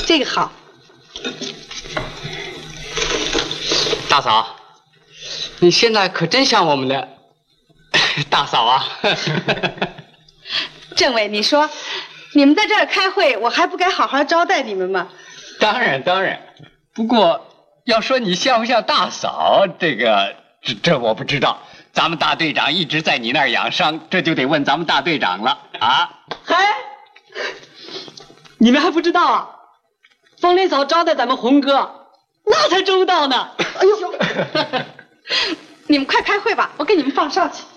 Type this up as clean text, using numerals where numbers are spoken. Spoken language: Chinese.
这个好。 大嫂，你现在可真像我们的大嫂啊！ 政委，你说，你们在这儿开会，我还不该好好招待你们吗？ 当然当然，不过要说你像不像大嫂，这我不知道。咱们大队长一直在你那儿养伤，这就得问咱们大队长了啊！ 嗨，你们还不知道啊？风铃嫂招待咱们红哥，那才周到呢。哎呦， 你们快开会吧，我给你们放哨去。